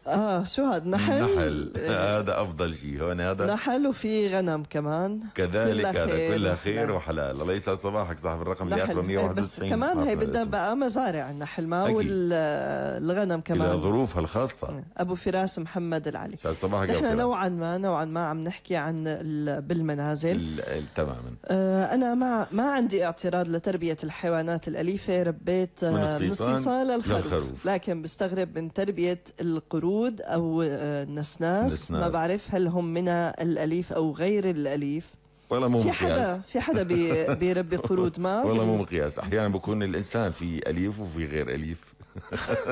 شو هذا؟ نحل. نحل. هذا افضل شيء هون، هذا نحل، وفي غنم كمان كذلك. هذا كلها خير وحلال. وحلال. الله يسعد صباحك صاحب الرقم اللي اخره نحل. 191. بس كمان هي بدها بقى مزارع النحل ما، والغنم كمان إلى ظروفها الخاصة. ابو فراس محمد العلي. يسعد صباحك. نحن نوعا ما عم نحكي عن بالمنازل تماما. انا ما عندي اعتراض لتربية الحيوانات الأليفة. ربيت من الصيصان للخروف، لكن بستغرب من تربية القرود او النسناس. ما بعرف هل هم من الأليف او غير الأليف. والله مو مقياس. في حدا بيربي قرود ما؟ والله مو مقياس. احيانا بكون الانسان في اليف وفي غير اليف.